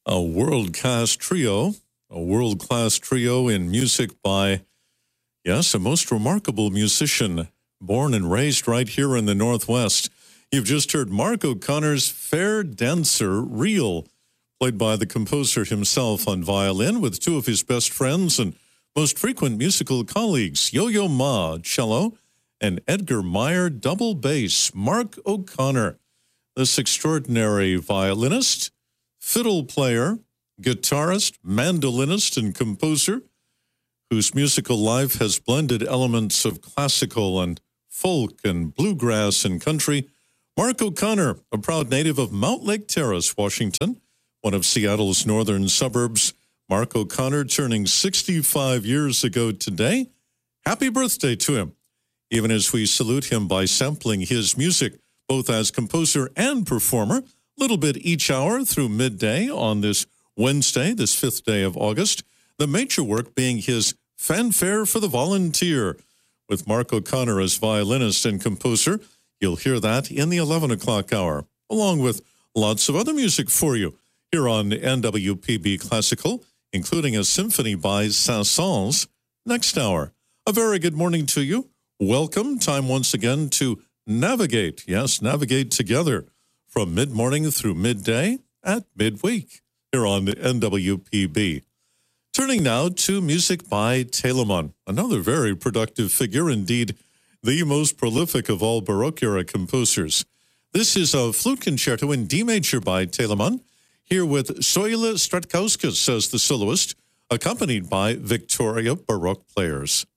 A world-class trio, in music by, yes, a most remarkable musician, born and raised right here in the Northwest. You've just heard Mark O'Connor's Fair Dancer Reel, played by the composer himself on violin with two of his best friends and most frequent musical colleagues, Yo-Yo Ma, cello, and Edgar Meyer, double bass. Mark O'Connor, this extraordinary violinist, fiddle player, guitarist, mandolinist, and composer whose musical life has blended elements of classical and folk and bluegrass and country. Mark O'Connor, a proud native of Mount Lake Terrace, Washington, one of Seattle's northern suburbs. Mark O'Connor turning 65 years ago today. Happy birthday to him, even as we salute him by sampling his music, both as composer and performer, a little bit each hour through midday on this Wednesday, this 5th day of August. The major work being his Fanfare for the Volunteer, with Mark O'Connor as violinist and composer. You'll hear that in the 11 o'clock hour, along with lots of other music for you here on NWPB Classical, including a symphony by Saint-Saëns next hour. A very good morning to you. Welcome. Time once again to navigate. Yes, navigate together from mid-morning through midday at midweek here on NWPB. Turning now to music by Telemann, another very productive figure, indeed the most prolific of all Baroque-era composers. This is a flute concerto in D major by Telemann, here with Soile Stratkauskas as the soloist, accompanied by Victoria Baroque players.